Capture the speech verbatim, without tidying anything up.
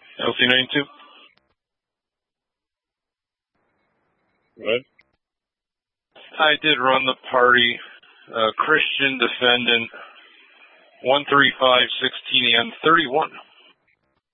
L C ninety-two. What? I did run the party. Uh, Christian defendant, one three five sixteen A M thirty-one.